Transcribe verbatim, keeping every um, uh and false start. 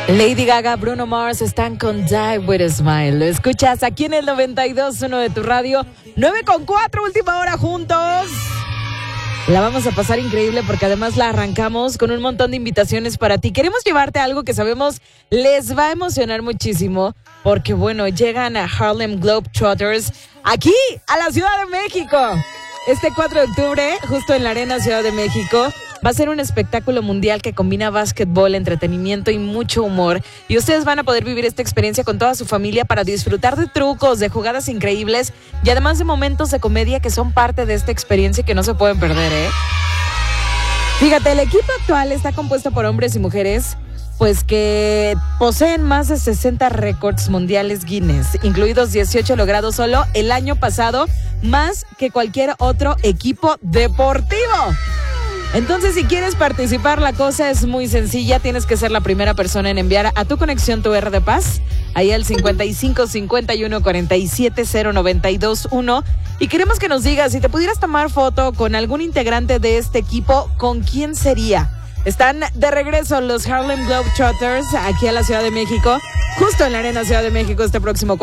Lady Gaga, Bruno Mars están con Die With A Smile. Lo escuchas aquí en el noventa y dos punto uno de tu radio. nueve con cuatro, última hora juntos. La vamos a pasar increíble porque además la arrancamos con un montón de invitaciones para ti. Queremos llevarte algo que sabemos les va a emocionar muchísimo porque, bueno, llegan a Harlem Globetrotters aquí a la Ciudad de México. Este cuatro de octubre, justo en la Arena Ciudad de México, va a ser un espectáculo mundial que combina básquetbol, entretenimiento y mucho humor. Y ustedes van a poder vivir esta experiencia con toda su familia para disfrutar de trucos, de jugadas increíbles y además de momentos de comedia que son parte de esta experiencia que no se pueden perder, ¿eh? Fíjate, el equipo actual está compuesto por hombres y mujeres pues que poseen más de sesenta récords mundiales Guinness, incluidos dieciocho logrados solo el año pasado, más que cualquier otro equipo deportivo. Entonces, si quieres participar, la cosa es muy sencilla. Tienes que ser la primera persona en enviar a tu conexión tu R de Paz, ahí al cincuenta y cinco, cincuenta y uno, cuarenta y siete, cero noventa y dos uno. Y queremos que nos digas, si te pudieras tomar foto con algún integrante de este equipo, ¿con quién sería? Están de regreso los Harlem Globetrotters aquí a la Ciudad de México, justo en la Arena Ciudad de México este próximo